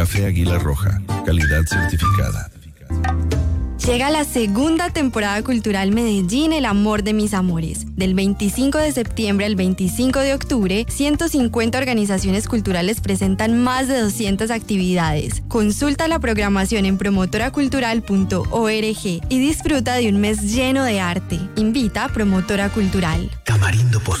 Café Águila Roja, calidad certificada. Llega la segunda temporada cultural Medellín, el amor de mis amores. Del 25 de septiembre al 25 de octubre, 150 organizaciones culturales presentan más de 200 actividades. Consulta la programación en promotoracultural.org y disfruta de un mes lleno de arte. Invita a Promotora Cultural. Tamarindo Postal.